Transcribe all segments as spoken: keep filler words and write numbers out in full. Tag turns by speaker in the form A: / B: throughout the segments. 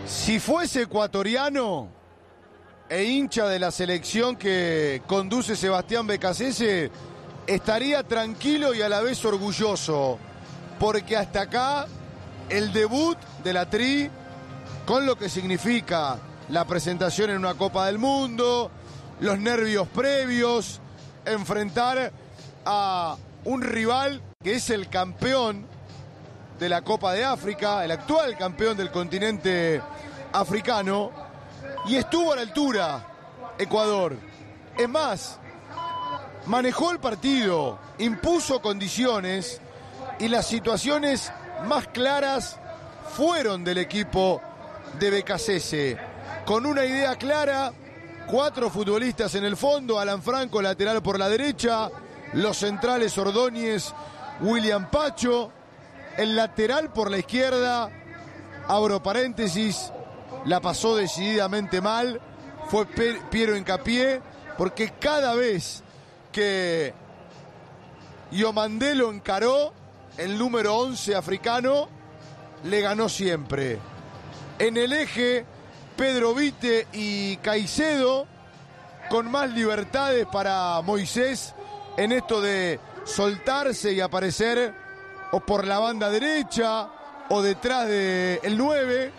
A: Si fuese ecuatoriano e hincha de la selección que conduce Sebastián Beccacece, estaría tranquilo y a la vez orgulloso, porque hasta acá el debut de la Tri, con lo que significa la presentación en una Copa del Mundo, los nervios previos, enfrentar a un rival que es el campeón de la Copa de África, el actual campeón del continente africano, y estuvo a la altura Ecuador. Es más, manejó el partido, impuso condiciones y las situaciones más claras fueron del equipo de Beccacece. Con una idea clara, cuatro futbolistas en el fondo, Alan Franco lateral por la derecha, los centrales Ordóñez, William Pacho, el lateral por la izquierda, abro paréntesis, la pasó decididamente mal, fue Piero Hincapié, porque cada vez que Diomandé lo encaró, el número once africano le ganó siempre. En el eje, Pedro Vite y Caicedo, con más libertades para Moisés en esto de soltarse y aparecer o por la banda derecha o detrás del nueve.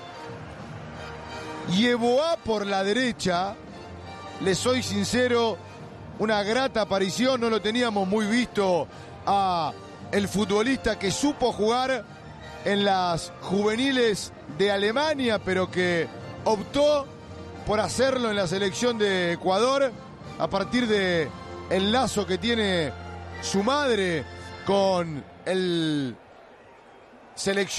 A: Yeboah por la derecha, le soy sincero, una grata aparición, no lo teníamos muy visto a el futbolista que supo jugar en las juveniles de Alemania, pero que optó por hacerlo en la selección de Ecuador a partir de el lazo que tiene su madre con el seleccionado.